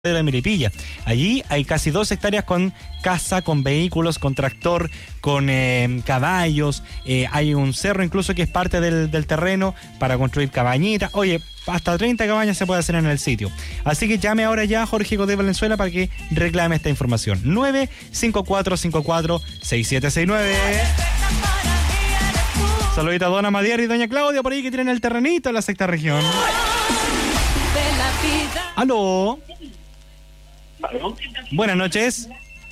de Melipilla. Allí hay casi 2 hectáreas con casa, con vehículos, con tractor, con caballos. Hay un cerro incluso que es parte del terreno para construir cabañitas. Oye, hasta 30 cabañas se puede hacer en el sitio. Así que llame ahora ya a Jorge Godoy Valenzuela para que reclame esta información. 954546769. Saludita a Dona Madiar y Doña Claudia por ahí que tienen el terrenito en la sexta región. ¡Aló! ¿Aló? Buenas noches.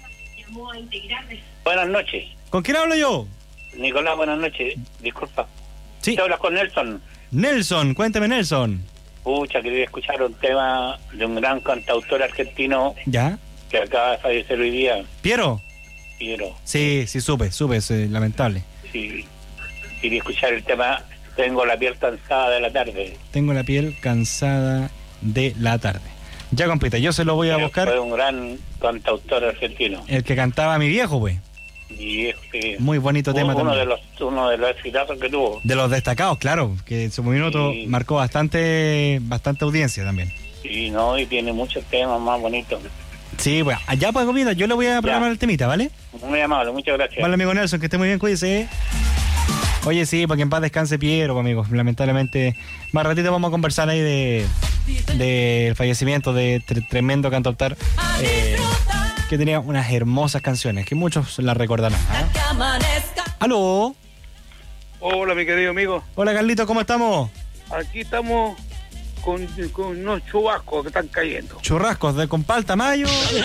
Buenas noches. ¿Con quién hablo yo? Nicolás, buenas noches. Disculpa. Sí. ¿Te hablas con Nelson? Nelson, cuéntame, Nelson. Pucha, quería escuchar un tema de un gran cantautor argentino ¿Ya? que acaba de fallecer hoy día, ¿Piero? Piero. Sí, supe, es lamentable. Sí. Quería escuchar el tema Tengo la piel cansada de la tarde. Tengo la piel cansada de la tarde. Ya, compita, yo se lo voy a buscar. Fue un gran cantautor argentino. El que cantaba mi viejo, pues. Y Muy bonito tema uno también. uno de los exitazos que tuvo. De los destacados, claro, que en su minuto Sí. marcó bastante audiencia también. Sí, no, y tiene muchos temas más bonitos. Sí, pues, allá pues, compita, yo le voy a programar el temita, ¿vale? Muy amable, muchas gracias. Vale, amigo Nelson, que esté muy bien, cuídese. Oye, sí, porque en paz descanse Piero, amigos. Lamentablemente, más ratito vamos a conversar ahí del fallecimiento de tremendo cantautor que tenía unas hermosas canciones, que muchos la recordarán. ¿Aló? Hola, mi querido amigo. Hola, Carlito, ¿cómo estamos? Aquí estamos con unos chubascos que están cayendo. Churrascos con palta mayo. Oye,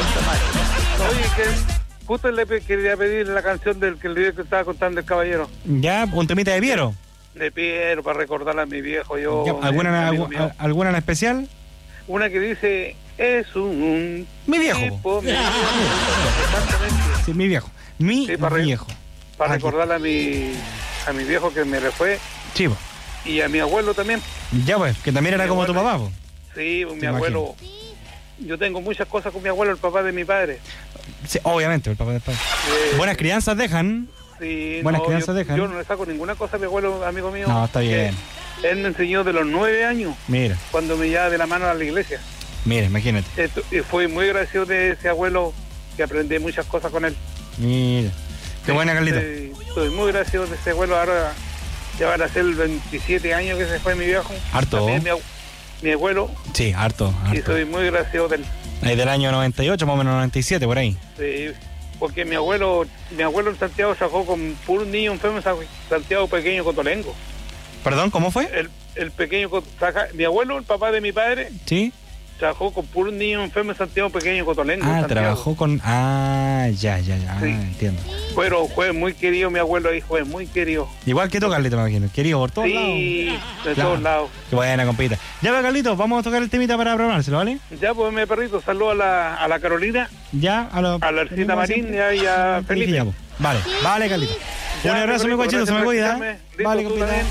que justo quería pedir la canción del que el video que estaba contando el caballero. Ya, un temita de Piero. De Piero, para recordarle a mi viejo. Yo. Ya, ¿alguna en especial? Una que dice, es un... Mi viejo. Tipo, mi viejo. Exactamente. Sí, mi viejo. Mi Sí, viejo. Para recordarle a mi viejo que me le fue. Chivo. Y a mi abuelo también. Ya pues, que también era Mi como abuelo. tu papá, po. Sí, mi Te abuelo. Yo tengo muchas cosas con mi abuelo, el papá de mi padre. Sí, obviamente, el papá del padre. Buenas crianzas dejan. Sí, Buenas no, crianzas dejan. yo no le saco ninguna cosa a mi abuelo, amigo mío. No, está bien. Él me enseñó de los 9 años, Mira, cuando me llevaba de la mano a la iglesia. imagínate. Y fui muy agradecido de ese abuelo, que aprendí muchas cosas con él. Mira. Qué buena, Carlito. Estoy muy agradecido de ese abuelo. Ahora ya van a ser 27 años que se fue mi viejo. Harto. También mi abuelo. Sí, harto. Y soy muy agradecido de él. Ahí del año 98, más o menos 97, por ahí. Sí, porque mi abuelo en Santiago trabajó con puros niños enfermos en Santiago Pequeño Cotolengo. ¿Perdón, cómo fue? El pequeño, mi abuelo, el papá de mi padre, Sí. trabajó con puros niños enfermos en Santiago Pequeño Cotolengo. Ah, Santiago. trabajó con... Ah, ya. Sí. Entiendo. Pero fue muy querido mi abuelo ahí, fue muy querido. Igual que tú, Carlito, me imagino. Querido por todos lados. Sí, de Claro. todos lados. Qué buena, compita. Ya va, Carlito, vamos a tocar el temita para programárselo, ¿vale? Ya, pues, mi perrito, saludo a la Carolina, Ya, a la Arcita Marín y a Felipe. Ya, pues. Vale, Carlito. Ya, Un abrazo, mi perrito, guachito, se me gracias cuida. por escucharme. Listo, Vale, tú compita. también.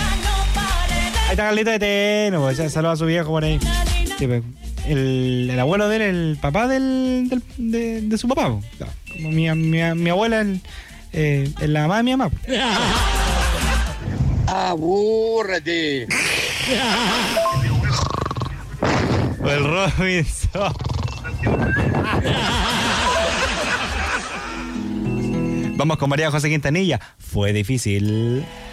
Ahí está Carlito de Teno, pues, saluda a su viejo por ahí. Sí, pues, el abuelo de él, el papá de su papá, pues. Claro, como mi abuela es la mamá de mi mamá, pues. ¡Abúrrate! El Robinson. Vamos con María José Quintanilla. Fue difícil.